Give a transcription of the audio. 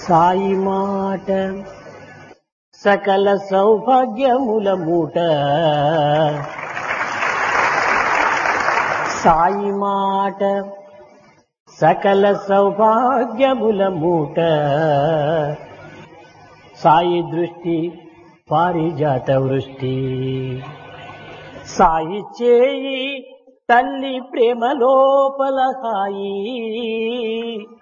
సాయి మాట సకల సౌభాగ్యముల మూట, సాయి మాట సకల సౌభాగ్యముల మూట, సాయి దృష్టి పారిజాత వృష్టి, సాయి చేయి తల్లి ప్రేమ లోపల హాయి,